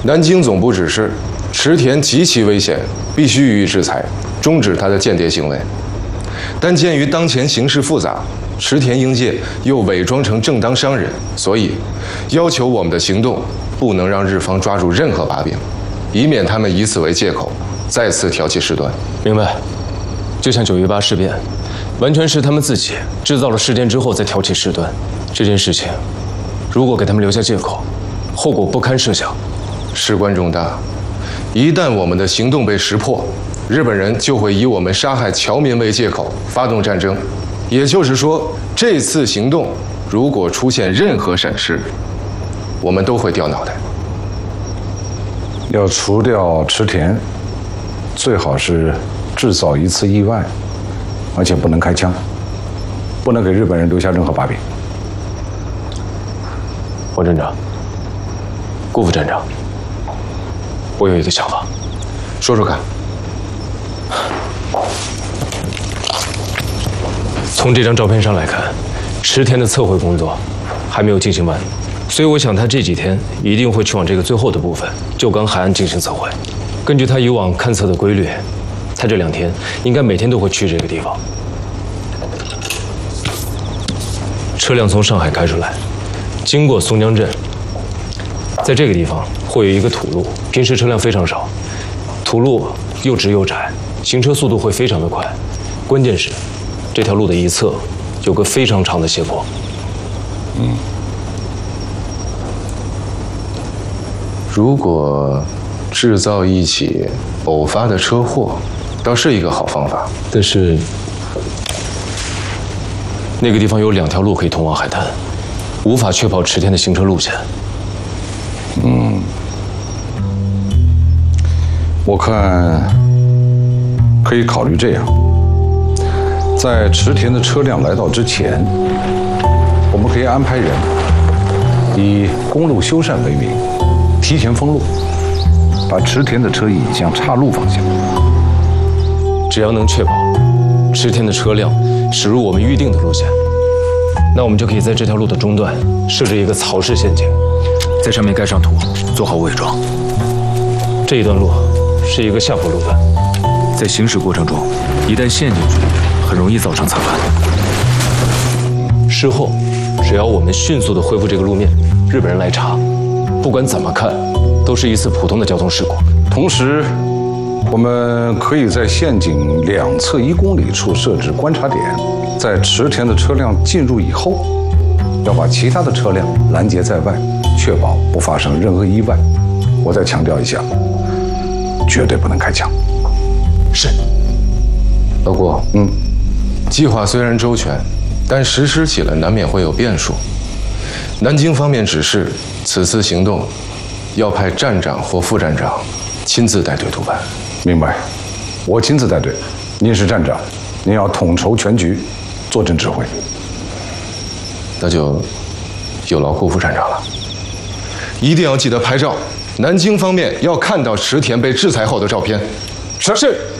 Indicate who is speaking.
Speaker 1: 南京总部指示，池田极其危险，必须予以制裁，终止他的间谍行为。但鉴于当前形势复杂，池田英介又伪装成正当商人，所以要求我们的行动不能让日方抓住任何把柄，以免他们以此为借口再次挑起事端。
Speaker 2: 明白。就像9·18事变，完全是他们自己制造了事件之后再挑起事端。这件事情，如果给他们留下借口，后果不堪设想。
Speaker 1: 事关重大，一旦我们的行动被识破，日本人就会以我们杀害侨民为借口发动战争。也就是说，这次行动如果出现任何闪失，我们都会掉脑袋。
Speaker 3: 要除掉池田，最好是制造一次意外，而且不能开枪，不能给日本人留下任何把柄。
Speaker 2: 王站长，顾副站长，我有一个想法，
Speaker 1: 说说看。
Speaker 2: 从这张照片上来看，池田的测绘工作还没有进行完，所以我想他这几天一定会去往这个最后的部分旧冈海岸进行测绘。根据他以往勘测的规律，他这2天应该每天都会去这个地方。车辆从上海开出来，经过松江镇，在这个地方会有一个土路，平时车辆非常少，土路又直又窄，行车速度会非常的快。关键是这条路的一侧有个非常长的斜坡。
Speaker 1: 如果制造一起偶发的车祸，倒是一个好方法。
Speaker 2: 但是那个地方有2条路可以通往海滩，无法确保池田的行车路线。
Speaker 3: 我看可以考虑这样，在池田的车辆来到之前，我们可以安排人以公路修缮为名，提前封路，把池田的车引向岔路方向。
Speaker 2: 只要能确保池田的车辆驶入我们预定的路线，那我们就可以在这条路的中段设置一个槽式陷阱，
Speaker 4: 在上面盖上土，做好伪装。
Speaker 2: 这一段路是一个下坡路段，
Speaker 4: 在行驶过程中，一旦陷进去，很容易造成侧翻。
Speaker 2: 事后，只要我们迅速地恢复这个路面，日本人来查，不管怎么看，都是一次普通的交通事故。
Speaker 3: 同时，我们可以在陷阱2侧1公里处设置观察点，在池田的车辆进入以后，要把其他的车辆拦截在外，确保不发生任何意外。我再强调一下，绝对不能开枪。
Speaker 2: 是。
Speaker 1: 老顾，计划虽然周全，但实施起来难免会有变数。南京方面指示，此次行动要派站长或副站长亲自带队督办。
Speaker 3: 明白，我亲自带队，您是站长，您要统筹全局，坐镇指挥。
Speaker 1: 那就有劳顾副站长了。一定要记得拍照，南京方面要看到池田被制裁后的照片。
Speaker 2: 是。